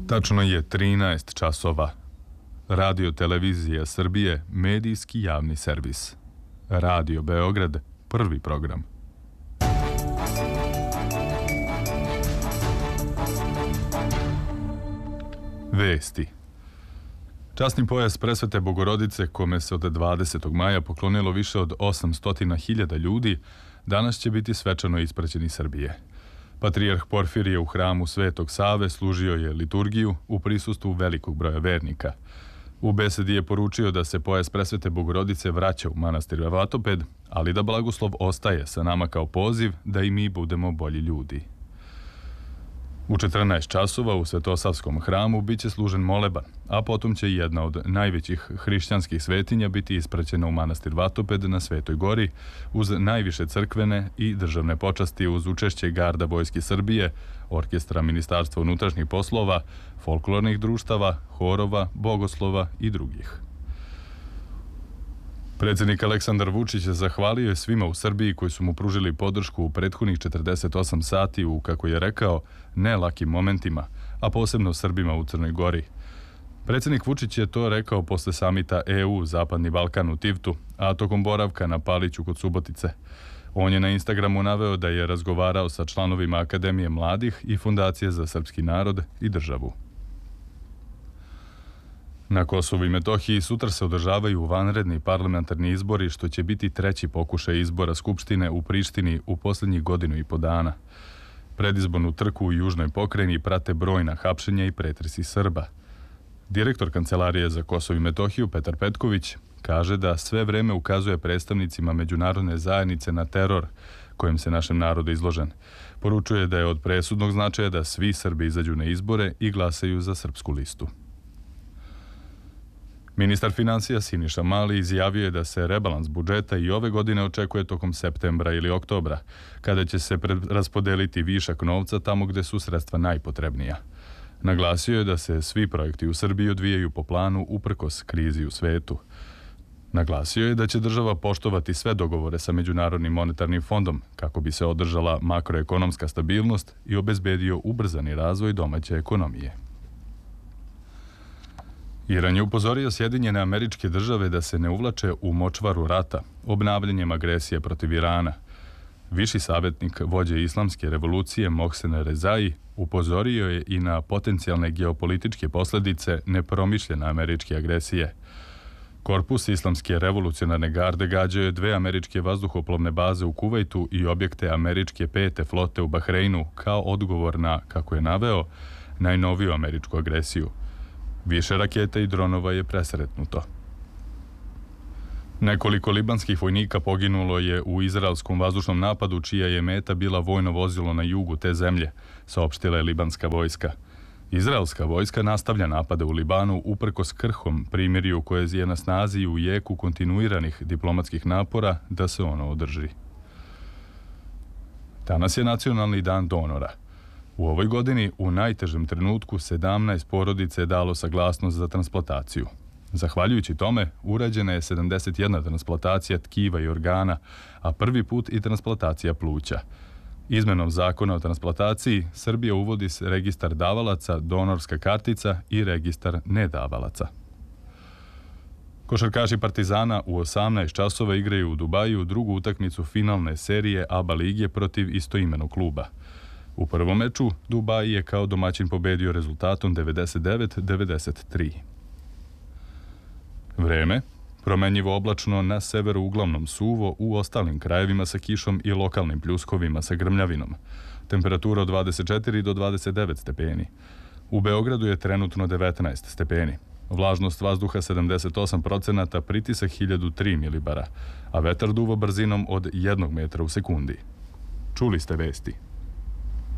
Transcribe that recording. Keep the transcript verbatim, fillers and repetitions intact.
Tačno je trinaest časova. Radio Televizija Srbije, medijski javni servis. Radio Beograd, prvi program. Vesti. Časni pojas Presvete Bogorodice, kome se od dvadesetog maja poklonilo više od osamsto hiljada ljudi, danas će biti svečano ispraćen iz Srbije. Patrijarh Porfirije u hramu Svetog Save služio je liturgiju u prisustvu velikog broja vernika. U besedi je poručio da se pojas Presvete Bogorodice vraća u manastir Vatoped, ali da blagoslov ostaje sa nama kao poziv da i mi budemo bolji ljudi. U četrnaest časova u Svetosavskom hramu biće služen moleban, a potom će jedna od najvećih hrišćanskih svetinja biti ispraćena u manastir Vatoped na Svetoj gori uz najviše crkvene i državne počasti uz učešće Garda Vojske Srbije, orkestra Ministarstva unutrašnjih poslova, folklornih društava, horova, bogoslova i drugih. Predsjednik Aleksandar Vučić zahvalio je svima u Srbiji koji su mu pružili podršku u prethodnih četrdeset osam sati u, kako je rekao, ne lakim momentima, a posebno Srbima u Crnoj Gori. Predsjednik Vučić je to rekao posle samita E U Zapadni Balkan u Tivtu, a tokom boravka na Paliću kod Subotice. On je na Instagramu naveo da je razgovarao sa članovima Akademije mladih i Fundacije za srpski narod i državu. Na Kosovu i Metohiji sutra se održavaju vanredni parlamentarni izbori, što će biti treći pokušaj izbora Skupštine u Prištini u posljednjih godinu i po dana. Predizbornu trku u južnoj pokrajini prate brojna hapšenja i pretresi Srba. Direktor Kancelarije za Kosovo i Metohiju Petar Petković kaže da sve vreme ukazuje predstavnicima međunarodne zajednice na teror kojem se našem narodu izložen. Poručuje da je od presudnog značaja da svi Srbi izađu na izbore i glasaju za srpsku listu. Ministar financija Siniša Mali izjavio je da se rebalans budžeta i ove godine očekuje tokom septembra ili oktobra, kada će se raspodeliti višak novca tamo gde su sredstva najpotrebnija. Naglasio je da se svi projekti u Srbiji odvijaju po planu uprkos krizi u svetu. Naglasio je da će država poštovati sve dogovore sa Međunarodnim monetarnim fondom kako bi se održala makroekonomska stabilnost i obezbedio ubrzani razvoj domaće ekonomije. Iran je upozorio Sjedinjene Američke Države da se ne uvlače u močvaru rata obnavljanjem agresije protiv Irana. Viši savjetnik vođe islamske revolucije Mohsen Rezai upozorio je i na potencijalne geopolitičke posljedice nepromišljene američke agresije. Korpus Islamske revolucionarne garde gađao je dve američke vazduhoplovne baze u Kuvajtu i objekte američke pete flote u Bahreinu kao odgovor na, kako je naveo, najnoviju američku agresiju. Više raketa i dronova je presretnuto. Nekoliko libanskih vojnika poginulo je u izraelskom vazdušnom napadu, čija je meta bila vojno vozilo na jugu te zemlje, saopštila je libanska vojska. Izraelska vojska nastavlja napade u Libanu uprkos krhom primirju koje je na snazi u jeku kontinuiranih diplomatskih napora da se ono održi. Danas je Nacionalni dan donora. U ovoj godini u najtežem trenutku sedamnaest porodica je dalo saglasnost za transplantaciju. Zahvaljujući tome, urađena je sedamdeset jedna transplantacija tkiva i organa, a prvi put i transplantacija pluća. Izmenom zakona o transplantaciji, Srbija uvodi registar davalaca, donorska kartica i registar nedavalaca. Košarkaši Partizana u osamnaest časova igraju u Dubaju drugu utakmicu finalne serije A B A lige protiv istoimenog kluba. U prvom meču Dubai je kao domaćin pobedio rezultatom devedeset devet devedeset tri. Vreme. Promenjivo oblačno, na severu uglavnom suvo, u ostalim krajevima sa kišom i lokalnim pljuskovima sa grmljavinom. Temperatura od dvadeset četiri do dvadeset devet stepeni. U Beogradu je trenutno devetnaest stepeni. Vlažnost vazduha sedamdeset osam procenata, pritisak hiljadu tri milibara, a vetar duva brzinom od jednog metra u sekundi. Čuli ste vesti.